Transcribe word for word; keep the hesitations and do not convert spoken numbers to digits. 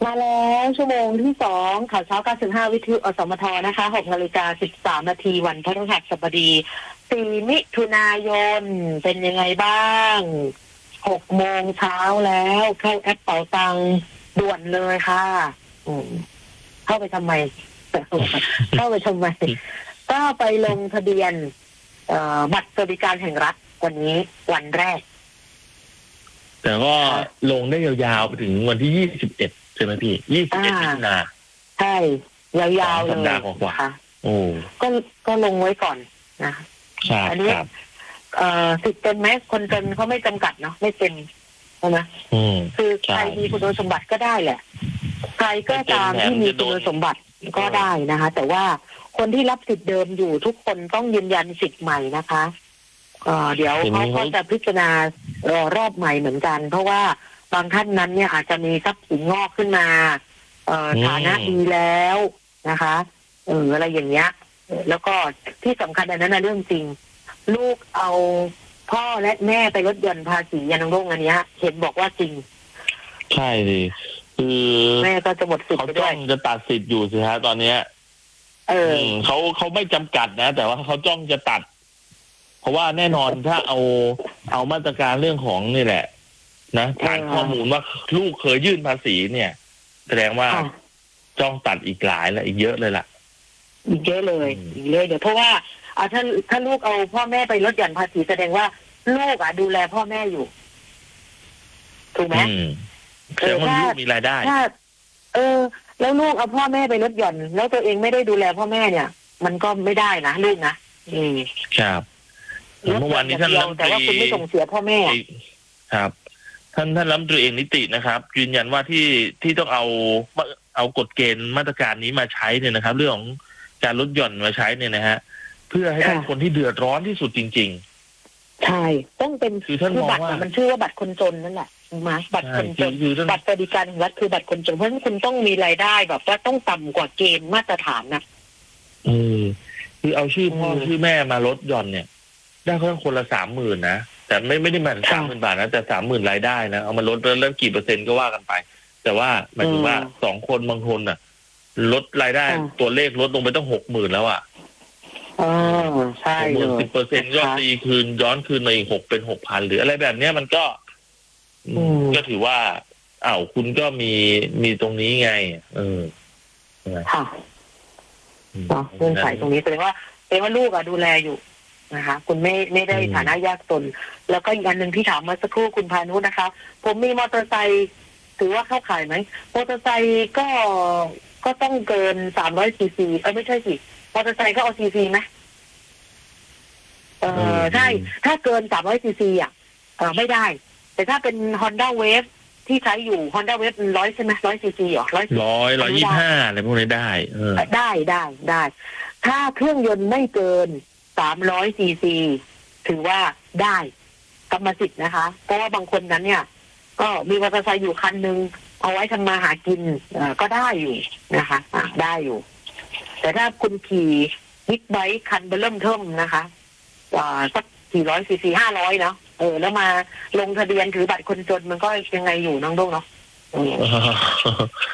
มาแล้วชั่วโมงที่สองข่าวเช้าเก้าสิบห้าวิทยุอสมทนะคะหกนาฬิกาสิบสามนาทีวันพฤหัสบดีสี่มิถุนายนเป็นยังไงบ้างหกโมงเช้าแล้วเข้าแอปเป๋าตังด่วนเลยค่ะอืมเข้าไปทำไม เข้าไปทำไมก็ไปลงทะเบียนบัตรสวัสดิการแห่งรัฐวันนี้วันแรกแต่ก็ลงได้ยาวๆไปถึงวันที่ยี่สิบเอ็ดใช่ไหมพี่ยี่สิบเอ็ดมิถุนาใช่ยาวๆเลยสัปดาห์กว่าๆโอ้ก็ก็ลงไว้ก่อนนะอันนี้เอ่อสิทธิ์เป็นไหมคนจนเขาไม่จำกัดเนาะไม่เป็นใช่ไหมคือใครมีคุณสมบัติก็ได้แหละใครก็ตามที่มีคุณสมบัติก็ได้นะคะแต่ว่าคนที่รับสิทธิ์เดิมอยู่ทุกคนต้องยืนยันสิทธิ์ใหม่นะคะเอ่อเดี๋ยวเขาก็จะพิจารณารอบใหม่เหมือนกันเพราะว่าบางท่านนั้นเนี่ยอาจจะมีทรัพย์สินงอกขึ้นมาเอ่อฐานะดีแล้วนะคะเอออะไรอย่างเงี้ยแล้วก็ที่สำคัญอันนั้นนะเรื่องจริงลูกเอาพ่อและแม่ไปลดหย่อนภาษียันโรงอันเนี้ยเห็นบอกว่าจริงใช่ดิคือแม่ก็จะหมดสิทธิ์ไปด้วยเขาจ้องจะตัดสิทธิ์อยู่สิฮะตอนเนี้ยเออเขาเขาไม่จำกัดนะแต่ว่าเขาจ้องจะตัดเพราะว่าแน่นอนถ้าเอาเอามาตรการเรื่องของนี่แหละนะฐานข้อมูลว่าลูกเคยยื่นภาษีเนี่ยแสดงว่าจ้องตัดอีกหลายและอีกเยอะเลยล่ะอีกเยอะเลยอีกเลยเดี๋ยวเพราะว่าอ่าถ้าถ้าลูกเอาพ่อแม่ไปลดหย่อนภาษีแสดงว่าลูกอ่ะดูแลพ่อแม่อยู่ถูกไหมแสดงว่าลูกมีรายได้ถ้าเออแล้วลูกเอาพ่อแม่ไปลดหย่อนแล้วตัวเองไม่ได้ดูแลพ่อแม่เนี่ยมันก็ไม่ได้นะลูกนะอืมครับเมื่อวานนี้ท่านรัฐมนตรีแต่ว่าคุณไม่ส่งเสียพ่อแม่ครับท่านท่านรัฐมนตรีเอกนิตินะครับยืนยันว่าที่ที่ต้องเอาเอากฎเกณฑ์มาตรการนี้มาใช้เนี่ยนะครับเรื่องของการลดหย่อนมาใช้เนี่ยนะฮะเพื่อให้ได้คนที่เดือดร้อนที่สุดจริงๆใช่ต้องเป็นคือบัตรมันชื่อว่าบัตรคนจนนั่นแหละมาบัตรคนจนบัตรสวัสดิการแห่งรัฐคือบัตรคนจนเพราะฉะนั้นคุณต้องมีรายได้แบบว่าต้องต่ำกว่าเกณฑ์มาตรฐานนะเออคือเอาชื่อพ่อชื่อแม่มาลดหย่อนเนี่ยได้เพิ่มคนละสามหมื่นนะแต่ไม่ไม่ได้มาสามหมื่นบาทนะแต่สามหมื่นรายได้นะเอามาลดเรื่องกี่เปอร์เซ็นต์ก็ว่ากันไปแต่ว่าหมายถึงว่าสองคนบางคนน่ะลดรายได้ตัวเลขลดลงไปต้องหกหมื่นแล้วอ่ะอ๋อใช่หมื่นสิบเปอร์เซ็นต์ก็ตีคืนย้อนคืนมาอีกหกเป็นหกพันหรืออะไรแบบเนี้ยมันก็ก็ถือว่าอ้าวคุณก็มีมีตรงนี้ไงเออค่ะอ๋อเงื่อนไขตรงนี้แสดงว่าแสดงว่าลูกอะดูแลอยู่นะคะคุณไม่ไม่ได้ฐานะยากจนแล้วก็อีกอันหนึ่งที่ถามมาสักครู่คุณพานุนะคะผมมีมอเตอร์ไซค์ถือว่าเข้าข่ายไหมมอเตอร์ไซค์ก็ก็ต้องเกินสามร้อยซีซีเออไม่ใช่สิมอเตอร์ไซค์ก็เอาซีซีไหมเออใช่ถ้าเกินสามร้อยซีซีอ่ะเออไม่ได้แต่ถ้าเป็น Honda Wave ที่ใช้อยู่ Honda Wave ร้อยใช่ไหมร้อยซีซีหรอร้อยร้อยร้อยยี่สิบห้าอะไรพวกนี้ได้เออได้ได้ได้ถ้าเครื่องยนต์ไม่เกินสามร้อยซีซีถือว่าได้กรรมสิทธิ์นะคะเพราะว่าบางคนนั้นเนี่ยก็มีมอเตอร์ไซค์อยู่คันนึงเอาไว้ทำมาหากินก็ได้อยู่นะคะอ่ะได้อยู่แต่ถ้าคุณขี่บิ๊กไบค์คันเบลเริ่มเทิมนะคะว่าสักสี่ร้อยซีซีห้าร้อยเนาะเออแล้วมาลงทะเบียนถือบัตรคนจนมันก็ยังไงอยู่น้องดุ้งเนาะ